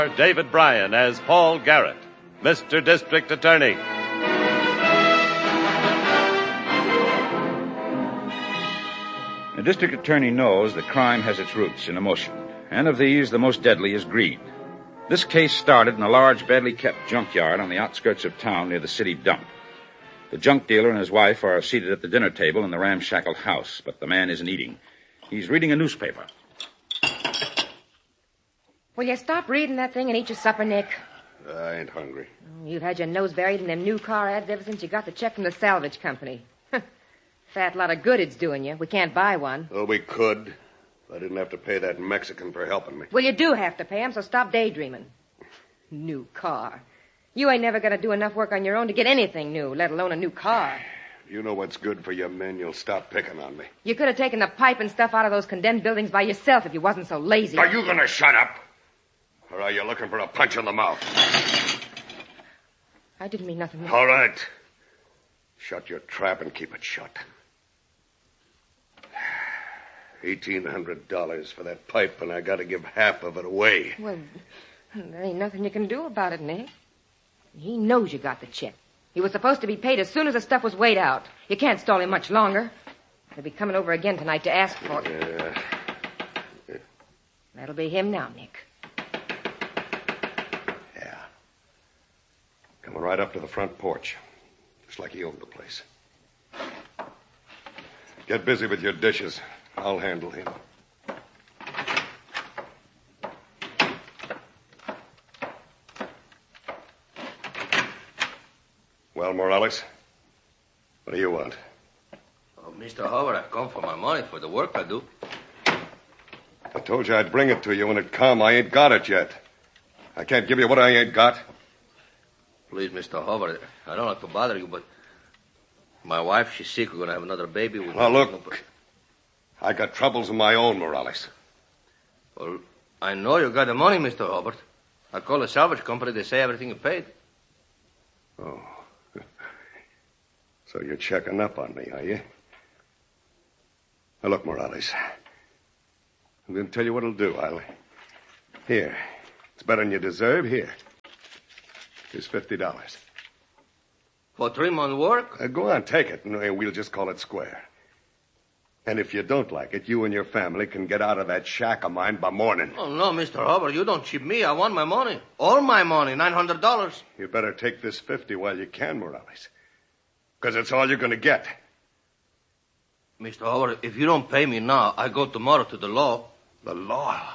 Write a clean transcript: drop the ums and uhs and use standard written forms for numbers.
David Bryan as Paul Garrett, Mr. District Attorney. The district attorney knows that crime has its roots in emotion, and of these, the most deadly is greed. This case started in a large, badly kept junkyard on the outskirts of town near the city dump. The junk dealer and his wife are seated at the dinner table in the ramshackle house, but the man isn't eating. He's reading a newspaper. Will you stop reading that thing and eat your supper, Nick? I ain't hungry. You've had your nose buried in them new car ads ever since you got the check from the salvage company. Fat lot of good it's doing you. We can't buy one. Oh, we could. I didn't have to pay that Mexican for helping me. Well, you do have to pay him, so stop daydreaming. New car. You ain't never going to do enough work on your own to get anything new, let alone a new car. If you know what's good for your men, you'll stop picking on me. You could have taken the pipe and stuff out of those condemned buildings by yourself if you wasn't so lazy. Are you going to shut up? Or are you looking for a punch in the mouth? I didn't mean nothing. All right. Shut your trap and keep it shut. $1,800 for that pipe, and I got to give half of it away. Well, there ain't nothing you can do about it, Nick. He knows you got the check. He was supposed to be paid as soon as the stuff was weighed out. You can't stall him much longer. He'll be coming over again tonight to ask for it. That'll be him now, Nick. Yeah. Coming right up to the front porch. Just like he owned the place. Get busy with your dishes. I'll handle him. Well, Morales, what do you want? Oh, Mr. Howard, I come for my money for the work I do. I told you I'd bring it to you when it come. I ain't got it yet. I can't give you what I ain't got. Please, Mr. Howard, I don't like to bother you, but my wife, she's sick. We're going to have another baby. Now, look, I got troubles of my own, Morales. Well, I know you got the money, Mr. Howard. I call the salvage company. They say everything is paid. Oh. So you're checking up on me, are you? Now, look, Morales. I'm going to tell you what I'll do. Here. It's better than you deserve. Here. Here's $50. For 3 months' work? Go on, take it, and we'll just call it square. And if you don't like it, you and your family can get out of that shack of mine by morning. Oh, no, Mr. Howard, you don't cheat me. I want my money. All my money, $900. You better take this 50 while you can, Morales. Because it's all you're going to get. Mr. Howard, if you don't pay me now, I go tomorrow to the law. The law?